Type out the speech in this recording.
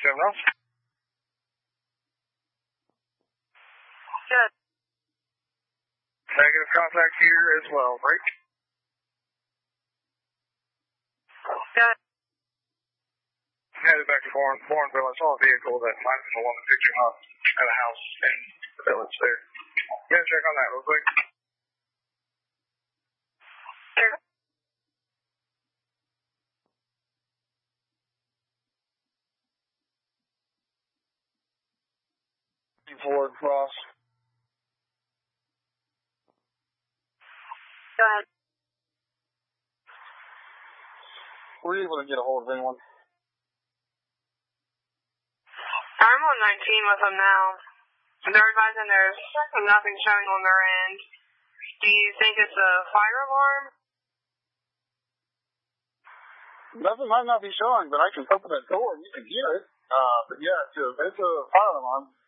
Ross. Good. Negative contact here as well. Break. Good. Headed back to Bourneville. I saw a vehicle that might have been the one that picked him up at a house in the village there. Yeah, check on that real quick. Sure. Forward cross. Go ahead. Were you able to get a hold of anyone? I'm on 19 with them now. They're advising there's nothing showing on their end. Do you think it's a fire alarm? Nothing might not be showing, but I can open that door and you can hear it. But yeah, it's a fire alarm.